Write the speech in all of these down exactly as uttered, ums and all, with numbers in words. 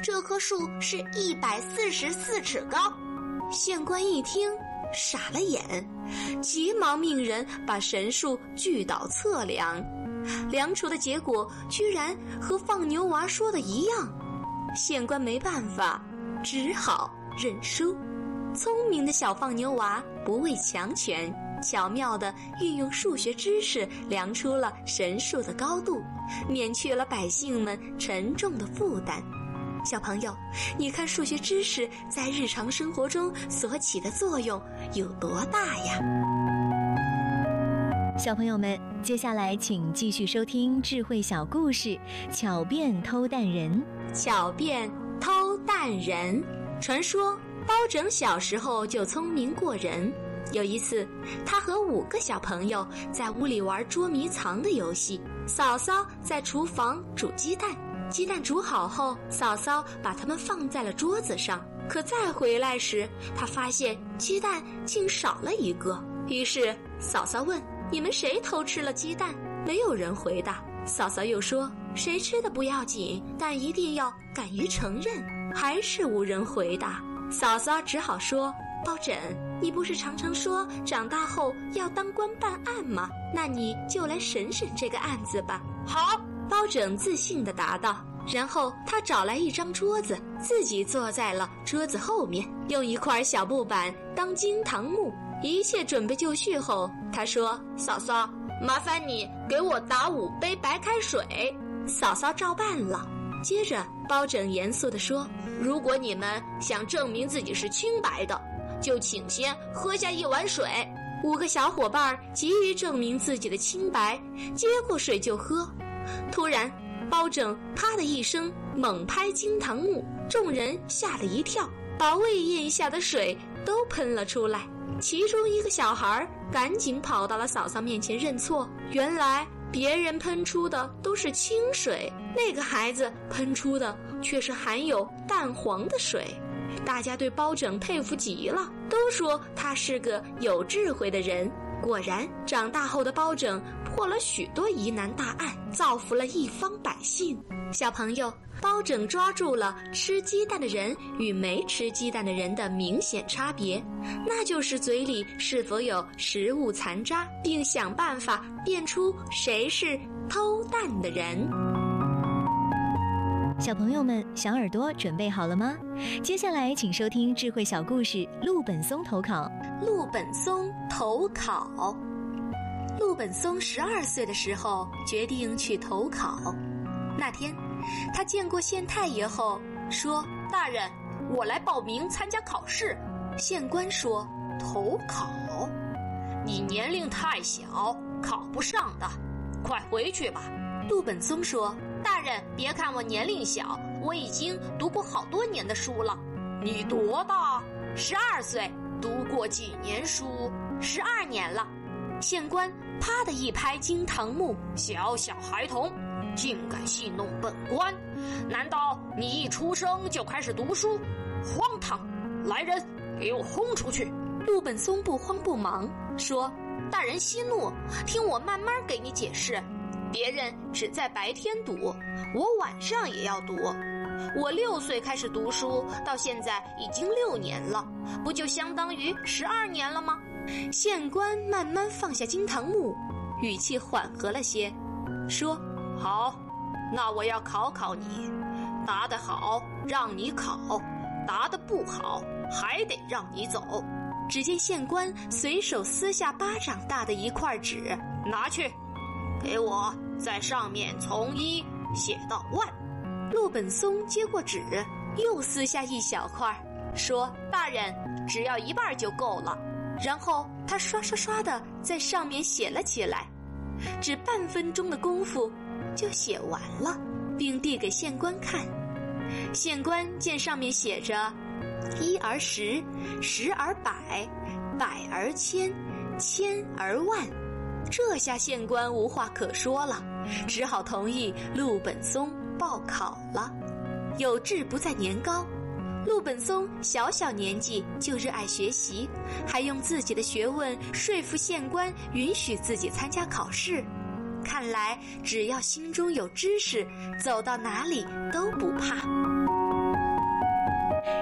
这棵树是一百四十四尺高。县官一听傻了眼，急忙命人把神树锯倒测量，量出的结果居然和放牛娃说的一样。县官没办法，只好认输。聪明的小放牛娃不畏强权，巧妙地运用数学知识量出了神树的高度，免去了百姓们沉重的负担。小朋友，你看数学知识在日常生活中所起的作用有多大呀？ 小朋友们，接下来请继续收听智慧小故事《巧辩偷蛋人》。 巧辩偷蛋人。传说包拯小时候就聪明过人。有一次，他和五个小朋友在屋里玩捉迷藏的游戏，嫂嫂在厨房煮鸡蛋。鸡蛋煮好后，嫂嫂把它们放在了桌子上，可再回来时，她发现鸡蛋竟少了一个。于是嫂嫂问：你们谁偷吃了鸡蛋？没有人回答。嫂嫂又说：谁吃的不要紧，但一定要敢于承认。还是无人回答。嫂嫂只好说：包拯，你不是常常说长大后要当官办案吗？那你就来审审这个案子吧。好，包拯自信地答道。然后他找来一张桌子，自己坐在了桌子后面，用一块小木板当惊堂木。一切准备就绪后，他说：嫂嫂，麻烦你给我打五杯白开水。嫂嫂照办了。接着包拯严肃地说：如果你们想证明自己是清白的，就请先喝下一碗水。五个小伙伴急于证明自己的清白，接过水就喝。突然包拯啪的一声猛拍惊堂木，众人吓了一跳，把胃咽下的水都喷了出来。其中一个小孩赶紧跑到了嫂嫂面前认错，原来别人喷出的都是清水，那个孩子喷出的却是含有蛋黄的水。大家对包拯佩服极了，都说他是个有智慧的人。果然，长大后的包拯破了许多疑难大案，造福了一方百姓。小朋友，包拯抓住了吃鸡蛋的人与没吃鸡蛋的人的明显差别，那就是嘴里是否有食物残渣，并想办法辨出谁是偷蛋的人。 小朋友们，小耳朵准备好了吗？接下来请收听智慧小故事陆本松投考。 陆本松投考。陆本松十二岁的时候决定去投考。那天他见过县太爷后说：大人，我来报名参加考试。县官说：投考？你年龄太小，考不上的，快回去吧。陆本松说：大人，别看我年龄小，我已经读过好多年的书了。你多大？十二岁。读过几年书？十二年了。县官啪的一拍惊堂木：小小孩童，竟敢戏弄本官！难道你一出生就开始读书？荒唐！来人，给我轰出去！陆本松不慌不忙说：大人息怒，听我慢慢给你解释。别人只在白天读，我晚上也要读。我六岁开始读书，到现在已经六年了，不就相当于十二年了吗？县官慢慢放下惊堂木，语气缓和了些，说：好，那我要考考你，答得好让你考，答得不好还得让你走。只见县官随手撕下巴掌大的一块纸，拿去，给我在上面从一写到万。陆本松接过纸，又撕下一小块，说：大人，只要一半就够了。然后他刷刷刷地在上面写了起来，只半分钟的功夫就写完了，并递给县官看。县官见上面写着一而十，十而百，百而千，千而万，这下县官无话可说了，只好同意陆本松报考了。有志不在年高，陆本松小小年纪就热爱学习，还用自己的学问说服县官允许自己参加考试。看来只要心中有知识，走到哪里都不怕。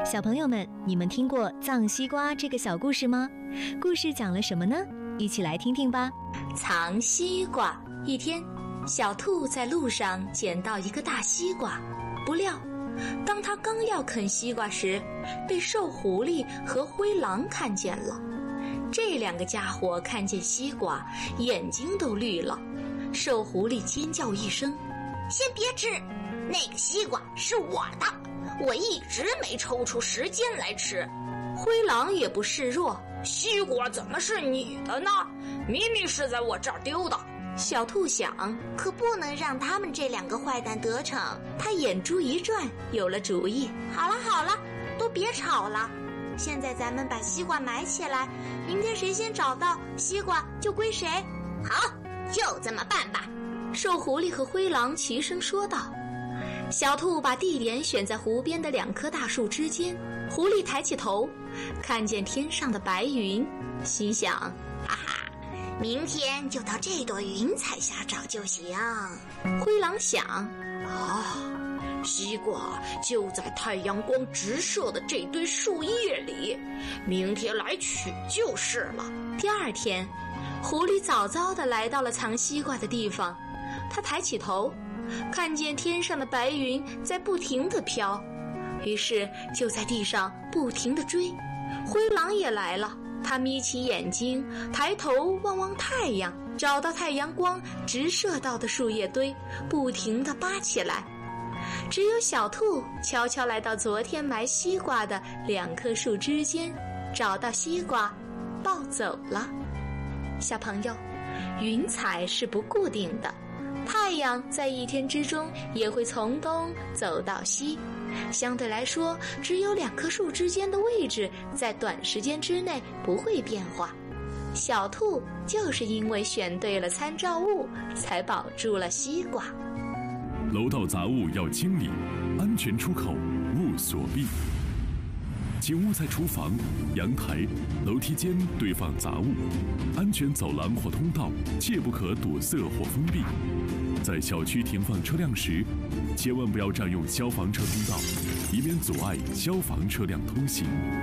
小朋友们，你们听过藏西瓜这个小故事吗？故事讲了什么呢？一起来听听吧。 藏西瓜。一天，小兔在路上捡到一个大西瓜，不料当它刚要啃西瓜时，被瘦狐狸和灰狼看见了。这两个家伙看见西瓜，眼睛都绿了。瘦狐狸尖叫一声：“ 先别吃，那个西瓜是我的，我一直没抽出时间来吃。” 灰狼也不示弱：“ 西瓜怎么是你的呢？明明是在我这儿丢的。” 小兔想， 可不能让他们这两个坏蛋得逞。 他眼珠一转，有了主意。 好了好了，都别吵了，现在咱们把西瓜埋起来，明天谁先找到西瓜就归谁。 好，就这么办吧。 瘦狐狸和灰狼齐声说道。小兔把地点选在湖边的两棵大树之间。狐狸抬起头，看见天上的白云，心想： 哈哈，明天就到这朵云彩下找就行。 灰狼想： 啊，西瓜就在太阳光直射的这堆树叶里，明天来取就是了。 第二天，狐狸早早地来到了藏西瓜的地方。他抬起头，看见天上的白云在不停地飘，于是就在地上不停地追。灰狼也来了，他眯起眼睛，抬头望望太阳，找到太阳光直射到的树叶堆，不停地扒起来。只有小兔悄悄来到昨天埋西瓜的两棵树之间，找到西瓜，抱走了。小朋友，云彩是不固定的，太阳在一天之中也会从东走到西，相对来说，只有两棵树之间的位置在短时间之内不会变化。小兔就是因为选对了参照物，才保住了西瓜。 楼道杂物要清理，安全出口勿锁闭。请勿在厨房、阳台、楼梯间堆放杂物，安全走廊或通道切不可堵塞或封闭。在小区停放车辆时，千万不要占用消防车通道，以免阻碍消防车辆通行。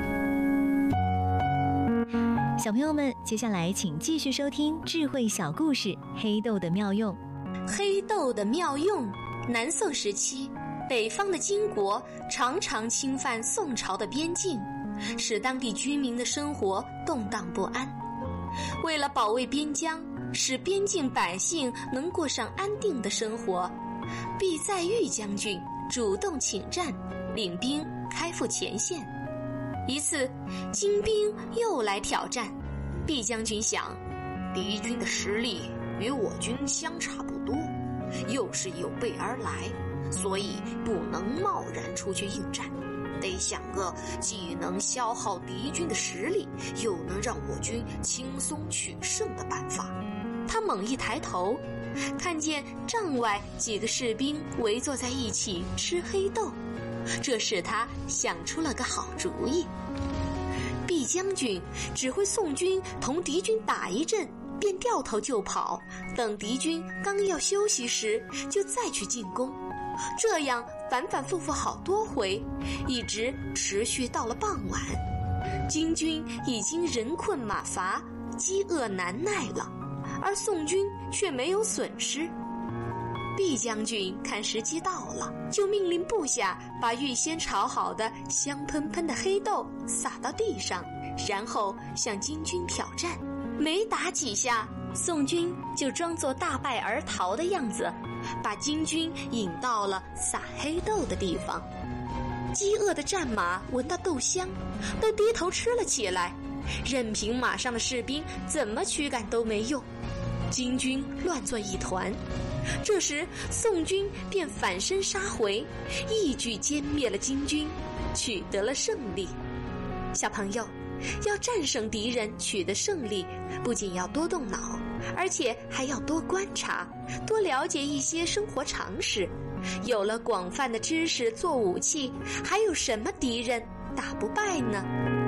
小朋友们，接下来请继续收听智慧小故事《黑豆的妙用》。 黑豆的妙用。南宋时期，北方的金国常常侵犯宋朝的边境，使当地居民的生活动荡不安。为了保卫边疆，使边境百姓能过上安定的生活，毕在玉将军主动请战，领兵开赴前线。一次，金兵又来挑战，毕将军想，敌军的实力与我军相差不多，又是有备而来，所以不能贸然出去应战，得想个既能消耗敌军的实力，又能让我军轻松取胜的办法。他猛一抬头，看见帐外几个士兵围坐在一起吃黑豆，这使他想出了个好主意。毕将军指挥宋军同敌军打一阵，便掉头就跑，等敌军刚要休息时，就再去进攻。这样反反复复好多回，一直持续到了傍晚。金军已经人困马乏，饥饿难耐了，而宋军却没有损失。毕将军看时机到了，就命令部下把预先炒好的香喷喷的黑豆撒到地上，然后向金军挑战。没打几下，宋军就装作大败而逃的样子，把金军引到了撒黑豆的地方。饥饿的战马闻到豆香，都低头吃了起来，任凭马上的士兵怎么驱赶都没用，金军乱作一团。这时宋军便反身杀回，一举歼灭了金军，取得了胜利。小朋友，要战胜敌人取得胜利，不仅要多动脑，而且还要多观察，多了解一些生活常识。有了广泛的知识做武器，还有什么敌人打不败呢？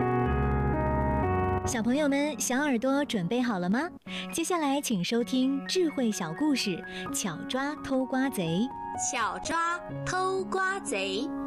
小朋友们，小耳朵准备好了吗？接下来请收听智慧小故事《巧抓偷瓜贼》。 巧抓偷瓜贼。